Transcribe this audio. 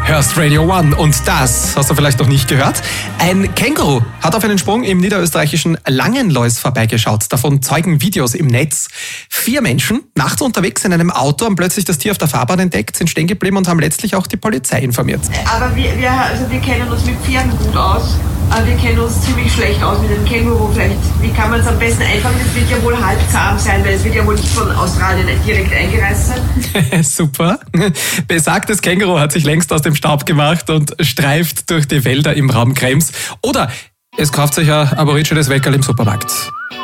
hörst Radio One und das hast du vielleicht noch nicht gehört. Ein Känguru hat auf einen Sprung im niederösterreichischen Langenlois vorbeigeschaut. Davon zeugen Videos im Netz. 4 Menschen, nachts unterwegs in einem Auto, haben plötzlich das Tier auf der Fahrbahn entdeckt, sind stehen geblieben und haben letztlich auch die Polizei informiert. Aber wir kennen uns mit Pferden gut aus. Aber wir kennen uns ziemlich schlecht aus mit dem Känguru. Vielleicht, wie kann man es am besten einfangen? Es wird ja wohl halb zahm sein, weil es wird ja wohl nicht von Australien direkt eingereist sein. Super. Besagtes Känguru hat sich längst aus dem Staub gemacht und streift durch die Wälder im Raum Krems. Oder es kauft sich ein aborigines Weckerl im Supermarkt.